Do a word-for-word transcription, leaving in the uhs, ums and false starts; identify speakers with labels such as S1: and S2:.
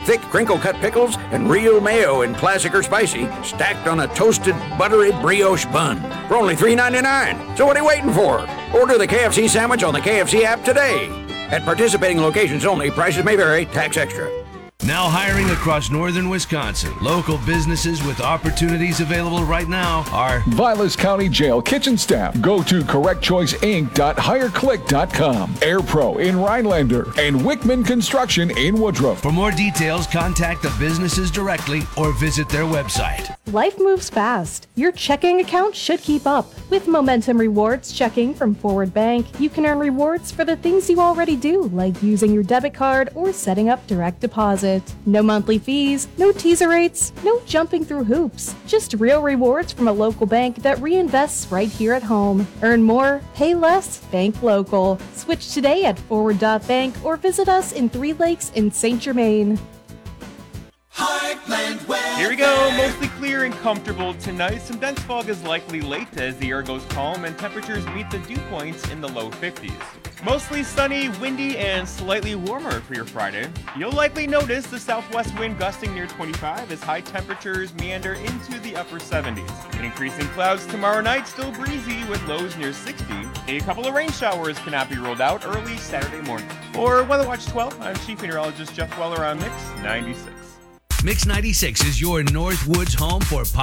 S1: thick crinkle-cut pickles and real mayo in classic or spicy, stacked on a toasted, buttery brioche bun for only three ninety-nine. So what are you waiting for? Order the K F C sandwich on the K F C app today. At participating locations only, prices may vary, tax extra.
S2: Now hiring across northern Wisconsin. Local businesses with opportunities available right now are
S3: Vilas County Jail kitchen staff. Go to correct choice inc dot hire click dot com. Air Pro in Rhinelander and Wickman Construction in Woodruff.
S2: For more details, contact the businesses directly or visit their website.
S4: Life moves fast. Your checking account should keep up. With Momentum Rewards checking from Forward Bank, you can earn rewards for the things you already do, like using your debit card or setting up direct deposit. No monthly fees, no teaser rates, no jumping through hoops. Just real rewards from a local bank that reinvests right here at home. Earn more, pay less, bank local. Switch today at forward dot bank or visit us in Three Lakes in Saint Germain.
S5: Heartland weather.
S6: Here we go, mostly clear and comfortable tonight. Some dense fog is likely late as the air goes calm and temperatures meet the dew points in the low fifties. Mostly sunny, windy, and slightly warmer for your Friday. You'll likely notice the southwest wind gusting near twenty-five as high temperatures meander into the upper seventies. With increasing clouds tomorrow night, still breezy with lows near sixty. A couple of rain showers cannot be ruled out early Saturday morning. For Weather Watch twelve, I'm Chief Meteorologist Jeff Weller on Mix ninety-six.
S2: Mix ninety-six is your Northwoods home for